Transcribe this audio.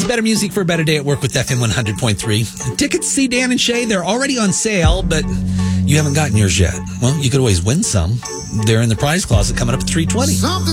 better music for a better day at work with FM 100.3. Tickets to see Dan and Shay, they're already on sale, but you haven't gotten yours yet. Well, you could always win some. They're in the prize closet coming up at 3:20.